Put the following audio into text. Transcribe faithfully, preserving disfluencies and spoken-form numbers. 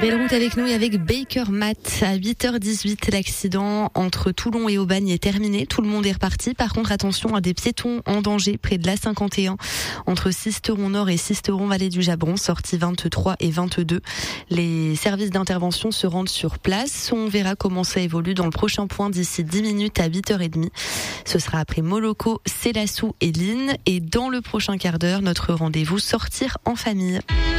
Belle route avec nous et avec Baker Matt. À huit heures dix-huit, l'accident entre Toulon et Aubagne est terminé. Tout le monde est reparti. Par contre, attention à des piétons en danger près de l'A cinquante et un entre Sisteron Nord et Sisteron Vallée du Jabron, sortie vingt-trois et vingt-deux. Les services d'intervention se rendent sur place. On verra comment ça évolue dans le prochain point d'ici dix minutes à huit heures trente. Ce sera après Moloko, Sélassou et Lynn. Et dans le prochain quart d'heure, notre rendez-vous sortir en famille.